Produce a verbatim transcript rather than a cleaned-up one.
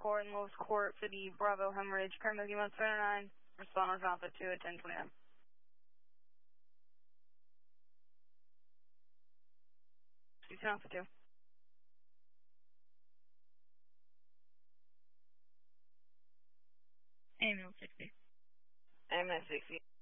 Court and Lewis Court, City, Bravo, Hemorrhage, Paramedic one seven nine, responders Alpha two at ten twenty-nine. Houston Alpha two. Ambulance sixty. Ambulance sixty.